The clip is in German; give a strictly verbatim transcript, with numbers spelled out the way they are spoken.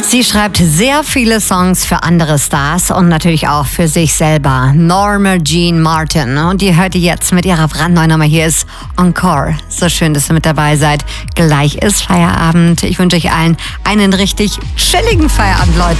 Sie schreibt sehr viele Songs für andere Stars und natürlich auch für sich selber. Norma Jean Martin. Und die hört ihr jetzt mit ihrer brandneuen Nummer. Hier ist Encore. So schön, dass ihr mit dabei seid. Gleich ist Feierabend. Ich wünsche euch allen einen richtig chilligen Feierabend, Leute.